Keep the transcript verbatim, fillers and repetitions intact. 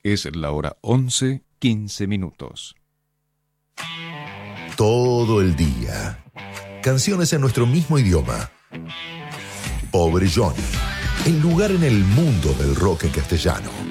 Es la hora once, quince minutos. Todo el día. Canciones en nuestro mismo idioma. Pobre Johnny. El lugar en el mundo del rock en castellano.